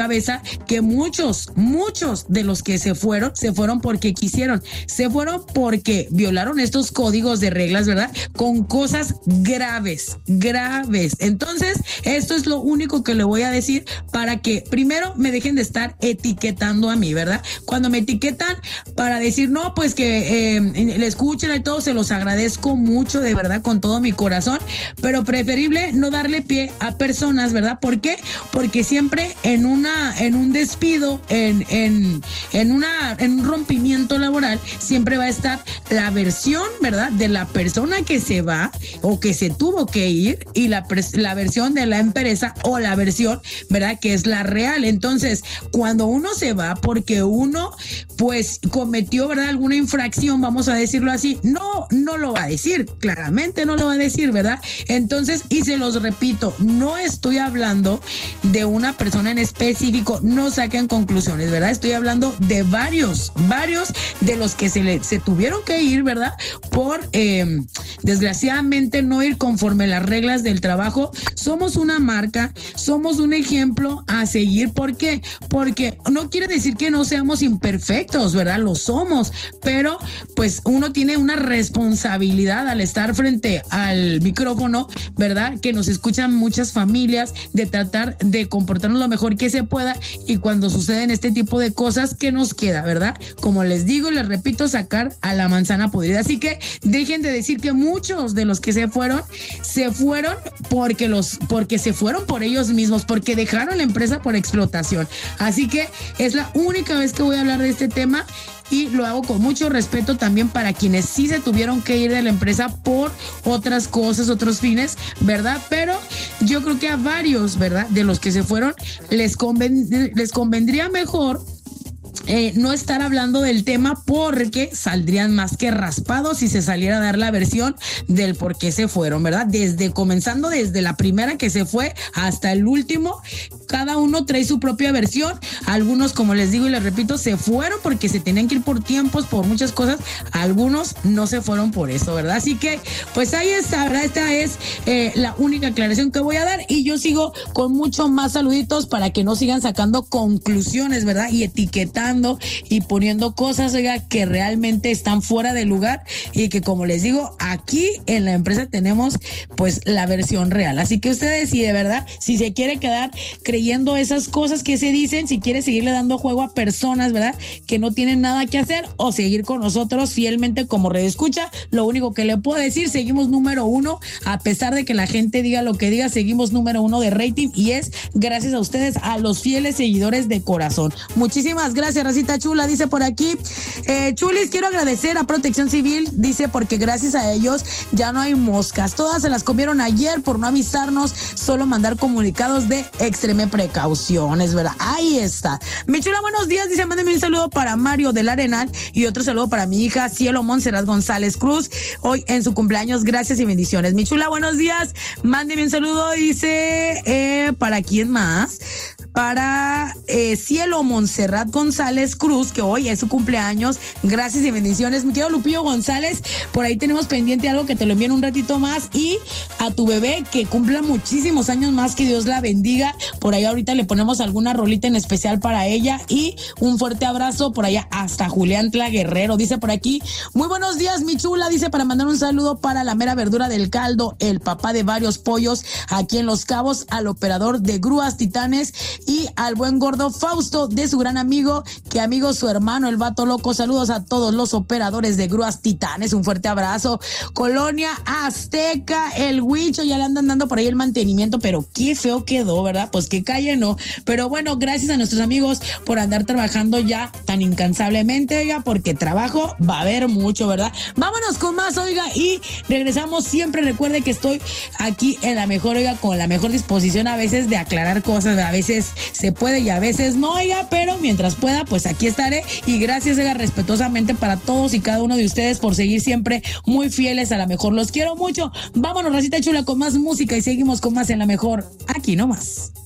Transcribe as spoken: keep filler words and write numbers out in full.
cabeza que muchos, muchos de los que se fueron, se fueron porque quisieron, se fueron porque violaron estos códigos de reglas, ¿verdad? Con cosas graves, graves. Entonces, esto es lo único que le voy a decir para que primero me dejen de estar etiquetando a mí, ¿verdad? Cuando me etiquetan para decir, no, pues que eh, le escuchen y todo, se los agradezco mucho, de verdad, con todo mi corazón, pero preferible no darle pie a personas, ¿verdad? ¿Por qué? Porque siempre en una, en un despido, en, en, en una, en un rompimiento laboral, siempre va a estar la versión, ¿verdad? De la persona que se va o que se tuvo que ir y la, la versión de la empresa o la versión, ¿verdad? Que es la real. Entonces, cuando uno se va porque uno, pues, cometió, ¿verdad? Alguna infracción, vamos a decirlo así, no, no lo va a decir, claramente no lo va a decir, ¿verdad? Entonces, y se los repito, no estoy hablando de una persona en específico, no saquen conclusiones, ¿verdad? Estoy hablando de varios, varios de los que se, le, se tuvieron que ir, ¿verdad? Por, eh, desgraciadamente, no ir conforme las reglas del trabajo. Somos una marca, somos un ejemplo a seguir. ¿Por qué? Porque no quiere decir que no seamos imperfectos, ¿verdad? Lo somos, pero pues uno tiene una responsabilidad al estar frente al micrófono, ¿verdad? Que nos escuchan muchas familias, de tratar de comportarnos lo mejor que se pueda, y cuando suceden este tipo de cosas, ¿qué nos queda, verdad? Como les digo y les repito, sacar a la manzana podrida. Así que dejen de decir que muchos de los que se fueron, se fueron porque los, porque se fueron por ellos mismos, porque dejaron la empresa por explotación. Así que es la única vez que voy a hablar de este tema, y lo hago con mucho respeto también para quienes sí se tuvieron que ir de la empresa por otras cosas, otros fines, ¿verdad? Pero yo creo que a varios, ¿verdad? De los que se fueron, les, conven- les convendría mejor Eh, no estar hablando del tema, porque saldrían más que raspados si se saliera a dar la versión del por qué se fueron, ¿verdad? Desde comenzando desde la primera que se fue hasta el último, cada uno trae su propia versión. Algunos, como les digo y les repito, se fueron porque se tenían que ir por tiempos, por muchas cosas. Algunos no se fueron por eso, ¿verdad? Así que, pues ahí está, ¿verdad? Esta es eh, la única aclaración que voy a dar, y yo sigo con mucho más saluditos para que no sigan sacando conclusiones, ¿verdad? Y etiquetando y poniendo cosas, oiga, que realmente están fuera de lugar, y que, como les digo, aquí en la empresa tenemos pues la versión real. Así que usted decide, ¿verdad? Si se quiere quedar creyendo esas cosas que se dicen, si quiere seguirle dando juego a personas, ¿verdad? Que no tienen nada que hacer, o seguir con nosotros fielmente como redescucha. Lo único que le puedo decir, seguimos número uno, a pesar de que la gente diga lo que diga, seguimos número uno de rating, y es gracias a ustedes, a los fieles seguidores de corazón. Muchísimas gracias, Racita chula. Dice por aquí, eh, Chulis, quiero agradecer a Protección Civil, dice, porque gracias a ellos ya no hay moscas, todas se las comieron ayer por no avisarnos, solo mandar comunicados de extreme precauciones, ¿verdad? Ahí está. Mi chula, buenos días, dice, mándeme un saludo para Mario del Arenal y otro saludo para mi hija Cielo Montserrat González Cruz, hoy en su cumpleaños, gracias y bendiciones. Mi chula, buenos días, mándeme un saludo, dice, eh, ¿para quién más? Para eh, Cielo Montserrat González Cruz, que hoy es su cumpleaños, gracias y bendiciones. Mi querido Lupillo González, por ahí tenemos pendiente algo que te lo envíen un ratito más, y a tu bebé que cumpla muchísimos años más, que Dios la bendiga. Por ahí ahorita le ponemos alguna rolita en especial para ella, y un fuerte abrazo por allá hasta Julián Tla Guerrero. Dice por aquí, muy buenos días, mi chula, dice, para mandar un saludo para la mera verdura del caldo, el papá de varios pollos aquí en Los Cabos, al operador de Grúas Titanes, y al buen gordo Fausto, de su gran amigo, que amigo su hermano el Vato Loco. Saludos a todos los operadores de Grúas Titanes, un fuerte abrazo. Colonia Azteca, el Huicho, ya le andan dando por ahí el mantenimiento, pero qué feo quedó, ¿verdad? Pues que calle no, pero bueno, gracias a nuestros amigos por andar trabajando ya tan incansablemente, oiga, porque trabajo va a haber mucho, ¿verdad? Vámonos con más, oiga, y regresamos. Siempre recuerde que estoy aquí en la mejor, oiga, con la mejor disposición a veces de aclarar cosas, a veces se puede y a veces no, oiga, pero mientras pueda, pues aquí estaré. Y gracias, oiga, respetuosamente para todos y cada uno de ustedes por seguir siempre muy fieles a la mejor. Los quiero mucho. Vámonos, Racita chula, con más música, y seguimos con más en la mejor, aquí nomás.